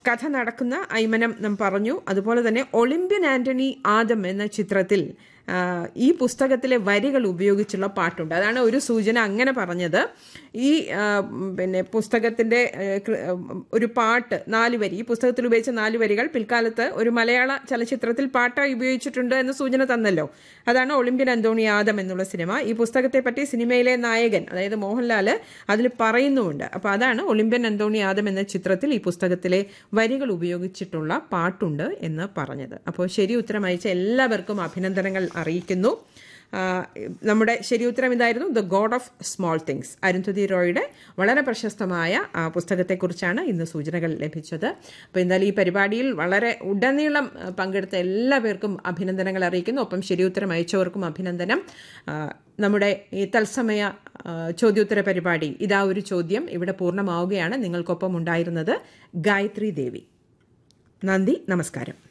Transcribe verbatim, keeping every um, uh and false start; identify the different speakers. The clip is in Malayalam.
Speaker 1: കഥ നടക്കുന്ന അയ്മനം നാം പറഞ്ഞു. അതുപോലെ തന്നെ ഒളിമ്പ്യൻ ആന്റണി ആദം എന്ന ചിത്രത്തിൽ ഈ പുസ്തകത്തിലെ വരികൾ ഉപയോഗിച്ചുള്ള പാട്ടുണ്ട്. അതാണ് ഒരു സൂചന അങ്ങനെ പറഞ്ഞത്. ഈ പിന്നെ പുസ്തകത്തിൻ്റെ ഒരു പാട്ട് നാല് വരി, ഈ പുസ്തകത്തിൽ ഉപയോഗിച്ച നാല് വരികൾ പിൽക്കാലത്ത് ഒരു മലയാള ചലച്ചിത്രത്തിൽ പാട്ടായി ഉപയോഗിച്ചിട്ടുണ്ട് എന്ന സൂചന തന്നല്ലോ. അതാണ് ഒളിമ്പ്യൻ ആന്റണി ആദം എന്നുള്ള സിനിമ. ഈ പുസ്തകത്തെ പറ്റി സിനിമയിലെ നായകൻ അതായത് മോഹൻലാൽ അതിൽ പറയുന്നുമുണ്ട്. അപ്പോൾ അതാണ് ഒളിമ്പ്യൻ ആന്റണി ആദം എന്ന ചിത്രത്തിൽ ഈ പുസ്തകത്തിലെ വരികൾ ഉപയോഗിച്ചിട്ടുള്ള പാട്ടുണ്ട് എന്ന് പറഞ്ഞത്. അപ്പോൾ ശരി ഉത്തരം അയച്ച എല്ലാവർക്കും അഭിനന്ദനങ്ങൾ അറിയിക്കുന്നു. നമ്മുടെ ശരി ഉത്തരം ഇതായിരുന്നു, the God of small things. Arundhati റോയുടെ വളരെ പ്രശസ്തമായ പുസ്തകത്തെക്കുറിച്ചാണ് ഇന്ന് സൂചനകൾ ലഭിച്ചത്. അപ്പോൾ എന്തായാലും ഈ പരിപാടിയിൽ വളരെ ഉടനീളം പങ്കെടുത്ത എല്ലാ പേർക്കും അഭിനന്ദനങ്ങൾ അറിയിക്കുന്നു. ഒപ്പം ശരി ഉത്തരം അയച്ചവർക്കും അഭിനന്ദനം. നമ്മുടെ ഈ തത്സമയ ചോദ്യോത്തര പരിപാടി ഇതാ ഒരു ചോദ്യം ഇവിടെ പൂർണ്ണമാവുകയാണ്. നിങ്ങൾക്കൊപ്പം ഉണ്ടായിരുന്നത് ഗായത്രി ദേവി. നന്ദി, നമസ്കാരം.